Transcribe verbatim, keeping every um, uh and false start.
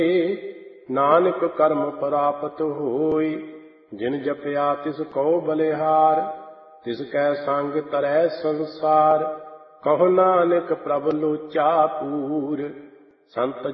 ਨਾਨਕ ਕਰਮ ਪ੍ਰਾਪਤ ਹੋਈ। ਜਿਨ ਜਪਿਆ ਤਿਸ ਕਉ ਬਲਿਹਾਰ, ਤਿਸ ਕੈ ਸੰਗ ਤਰੈ ਸੰਸਾਰ। ਕਹੋ ਨਾਨਕ ਪ੍ਰਭ ਲੋਚਾ ਪੂਰ। ਸੰਤ